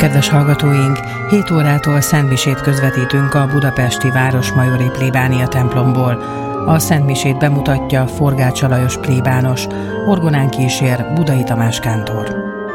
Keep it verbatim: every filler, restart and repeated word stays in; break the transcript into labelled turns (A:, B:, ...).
A: kedves hallgatóink! hét órától szentmisét közvetítünk a budapesti Városmajori plébánia templomból. A szentmisét bemutatja Forgács Alajos plébános, orgonán kísér Budai Tamás kántor.